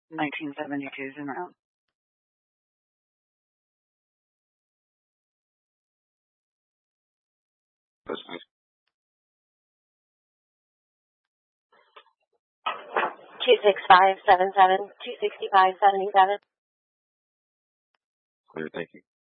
1972 in round. That's nice. 26577, 26577. Clear, thank you.